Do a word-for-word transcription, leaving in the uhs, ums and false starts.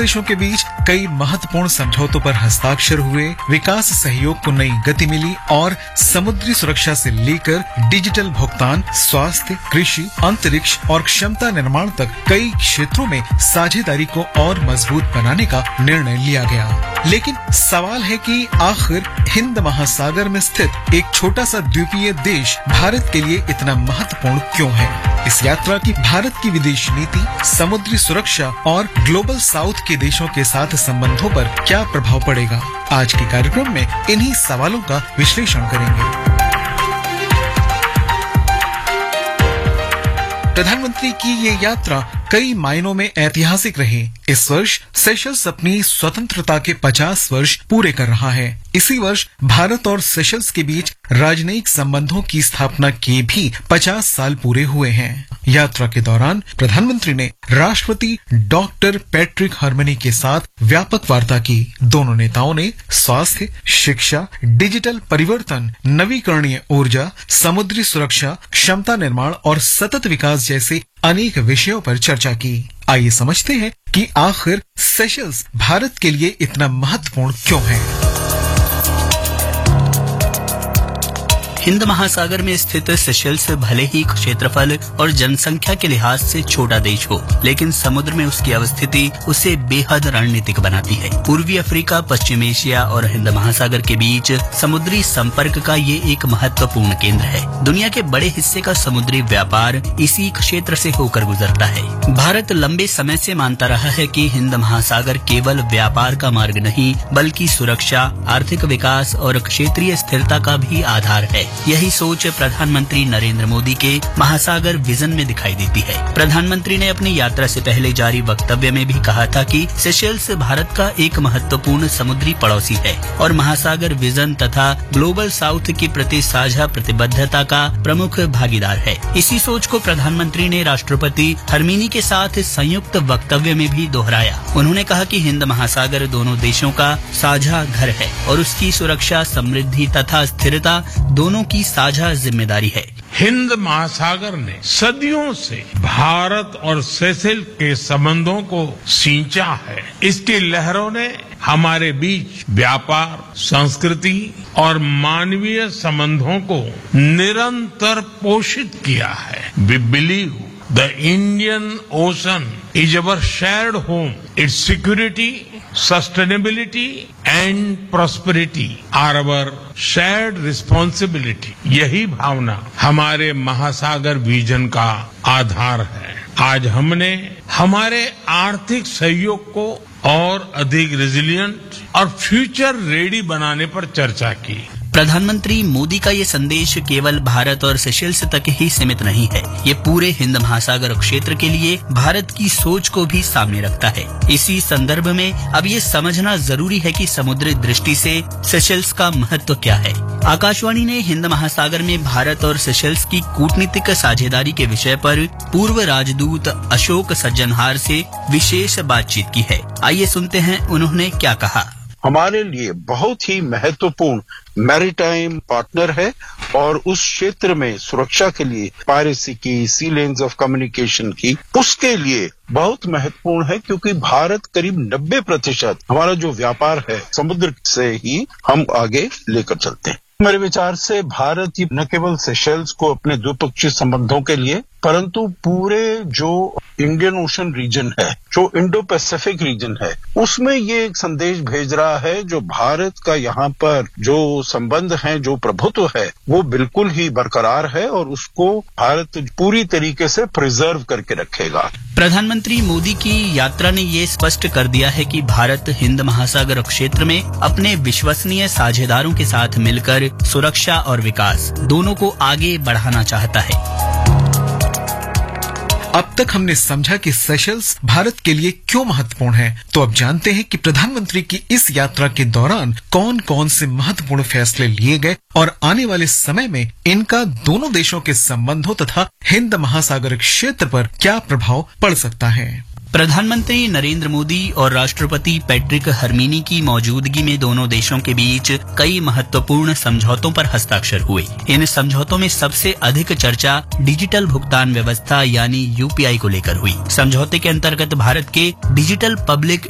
देशों के बीच कई महत्वपूर्ण समझौतों पर हस्ताक्षर हुए, विकास सहयोग को नई गति मिली और समुद्री सुरक्षा से लेकर डिजिटल भुगतान, स्वास्थ्य, कृषि, अंतरिक्ष और क्षमता निर्माण तक कई क्षेत्रों में साझेदारी को और मजबूत बनाने का निर्णय लिया गया। लेकिन सवाल है कि आखिर हिंद महासागर में स्थित एक छोटा सा द्वीपीय देश भारत के लिए इतना महत्वपूर्ण क्यों है? इस यात्रा की भारत की विदेश नीति, समुद्री सुरक्षा और ग्लोबल साउथ के देशों के साथ संबंधों पर क्या प्रभाव पड़ेगा? आज के कार्यक्रम में इन्हीं सवालों का विश्लेषण करेंगे। प्रधानमंत्री की ये यात्रा कई मायनों में ऐतिहासिक रही। इस वर्ष सेशल्स अपनी स्वतंत्रता के पचास वर्ष पूरे कर रहा है। इसी वर्ष भारत और सेशल्स के बीच राजनयिक संबंधों की स्थापना के भी पचास साल पूरे हुए हैं। यात्रा के दौरान प्रधानमंत्री ने राष्ट्रपति डॉक्टर पैट्रिक हरमनी के साथ व्यापक वार्ता की। दोनों नेताओं ने स्वास्थ्य, शिक्षा, डिजिटल परिवर्तन, नवीकरणीय ऊर्जा, समुद्री सुरक्षा, क्षमता निर्माण और सतत विकास जैसे अनेक विषयों पर चर्चा की। आइए समझते हैं कि आखिर सेशल्स भारत के लिए इतना महत्वपूर्ण क्यों है। हिंद महासागर में स्थित सेशल्स भले ही क्षेत्रफल और जनसंख्या के लिहाज से छोटा देश हो, लेकिन समुद्र में उसकी अवस्थिति उसे बेहद रणनीतिक बनाती है। पूर्वी अफ्रीका, पश्चिम एशिया और हिंद महासागर के बीच समुद्री संपर्क का ये एक महत्वपूर्ण केंद्र है। दुनिया के बड़े हिस्से का समुद्री व्यापार इसी क्षेत्र से होकर गुजरता है। भारत लंबे समय से मानता रहा है कि हिंद महासागर केवल व्यापार का मार्ग नहीं, बल्कि सुरक्षा, आर्थिक विकास और क्षेत्रीय स्थिरता का भी आधार है। यही सोच प्रधानमंत्री नरेंद्र मोदी के महासागर विजन में दिखाई देती है। प्रधानमंत्री ने अपनी यात्रा से पहले जारी वक्तव्य में भी कहा था कि सेशल्स भारत का एक महत्वपूर्ण समुद्री पड़ोसी है और महासागर विजन तथा ग्लोबल साउथ के प्रति साझा प्रतिबद्धता का प्रमुख भागीदार है। इसी सोच को प्रधानमंत्री ने राष्ट्रपति हरमीनी के साथ संयुक्त वक्तव्य में भी दोहराया। उन्होंने कहा कि हिंद महासागर दोनों देशों का साझा घर है और उसकी सुरक्षा, समृद्धि तथा स्थिरता दोनों की साझा जिम्मेदारी है। हिंद महासागर ने सदियों से भारत और सेशल के संबंधों को सींचा है। इसकी लहरों ने हमारे बीच व्यापार, संस्कृति और मानवीय संबंधों को निरंतर पोषित किया है। We believe the Indian ocean is our shared home. Its security, sustainability and prosperity are our shared responsibility. यही भावना हमारे महासागर विजन का आधार है। आज हमने हमारे आर्थिक सहयोग को और अधिक रेजिलिएंट और फ्यूचर रेडी बनाने पर चर्चा की। प्रधानमंत्री मोदी का ये संदेश केवल भारत और सेशल्स तक ही सीमित नहीं है। ये पूरे हिंद महासागर क्षेत्र के लिए भारत की सोच को भी सामने रखता है। इसी संदर्भ में अब ये समझना जरूरी है कि समुद्री दृष्टि से सेशल्स का महत्व क्या है। आकाशवाणी ने हिंद महासागर में भारत और सेशल्स की कूटनीतिक साझेदारी के विषय पर पूर्व राजदूत अशोक सज्जनहार से विशेष बातचीत की है। आइए सुनते हैं उन्होंने क्या कहा। हमारे लिए बहुत ही महत्वपूर्ण मैरीटाइम पार्टनर है और उस क्षेत्र में सुरक्षा के लिए पायरेसी की, सी लेन्स ऑफ कम्युनिकेशन की, उसके लिए बहुत महत्वपूर्ण है क्योंकि भारत करीब नब्बे प्रतिशत हमारा जो व्यापार है समुद्र से ही हम आगे लेकर चलते हैं। मेरे विचार से भारत न केवल सेशल्स को अपने द्विपक्षीय संबंधों के लिए, परंतु पूरे जो इंडियन ओशन रीजन है, जो इंडो पैसिफिक रीजन है, उसमें ये एक संदेश भेज रहा है जो भारत का यहाँ पर जो संबंध है, जो प्रभुत्व है, वो बिल्कुल ही बरकरार है और उसको भारत पूरी तरीके से प्रिजर्व करके रखेगा। प्रधानमंत्री मोदी की यात्रा ने ये स्पष्ट कर दिया है कि भारत हिंद महासागर क्षेत्र में अपने विश्वसनीय साझेदारों के साथ मिलकर सुरक्षा और विकास दोनों को आगे बढ़ाना चाहता है। अब तक हमने समझा कि सेशल्स भारत के लिए क्यों महत्वपूर्ण है, तो अब जानते हैं कि प्रधानमंत्री की इस यात्रा के दौरान कौन कौन से महत्वपूर्ण फैसले लिए गए और आने वाले समय में इनका दोनों देशों के संबंधों तथा हिंद महासागर क्षेत्र पर क्या प्रभाव पड़ सकता है। प्रधानमंत्री नरेंद्र मोदी और राष्ट्रपति पैट्रिक हरमीनी की मौजूदगी में दोनों देशों के बीच कई महत्वपूर्ण समझौतों पर हस्ताक्षर हुए। इन समझौतों में सबसे अधिक चर्चा डिजिटल भुगतान व्यवस्था यानी यूपीआई को लेकर हुई। समझौते के अंतर्गत भारत के डिजिटल पब्लिक